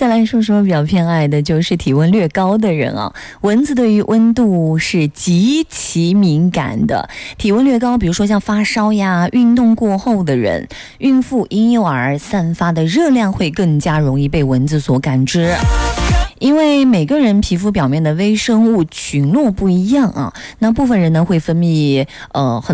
再来说说比较偏爱的就是体温略高的人啊，蚊子对于温度是极其敏感的。体温略高，比如说像发烧呀、运动过后的人、孕妇、婴幼儿散发的热量会更加容易被蚊子所感知。因为每个人皮肤表面的微生物群落不一样啊，那部分人呢会分泌很